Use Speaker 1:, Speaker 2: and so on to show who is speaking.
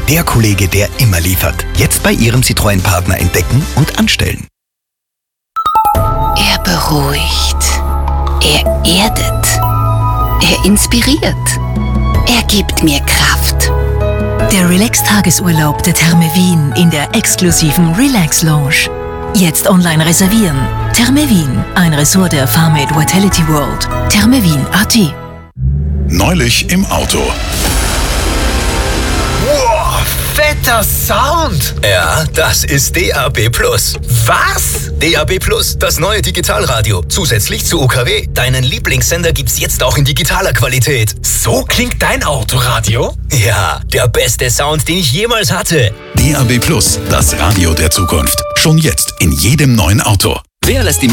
Speaker 1: Der Kollege, der immer liefert. Jetzt bei Ihrem Citroën-Partner entdecken und anstellen.
Speaker 2: Er beruhigt. Er erdet. Er inspiriert. Er gibt mir Kraft.
Speaker 3: Der Relax-Tagesurlaub der Therme Wien in der exklusiven Relax Lounge. Jetzt online reservieren. Therme Wien, ein Ressort der Farmate Vitality World. thermewien.at.
Speaker 4: Neulich im Auto.
Speaker 5: Wow, fetter Sound!
Speaker 6: Ja, das ist DAB+.
Speaker 5: Was?
Speaker 6: DAB+, das neue Digitalradio. Zusätzlich zu UKW. Deinen Lieblingssender gibt's jetzt auch in digitaler Qualität.
Speaker 5: So klingt dein Autoradio?
Speaker 6: Ja, der beste Sound, den ich jemals hatte.
Speaker 4: DAB+, das Radio der Zukunft. Schon jetzt in jedem neuen Auto.
Speaker 6: Wer lässt die